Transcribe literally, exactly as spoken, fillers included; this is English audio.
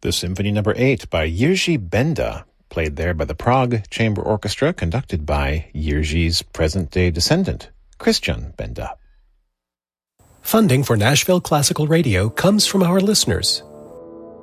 the Symphony Number eight by Jiří Benda, played there by the Prague Chamber Orchestra, conducted by Jiří's present-day descendant, Christian Benda. Funding for Nashville Classical Radio comes from our listeners.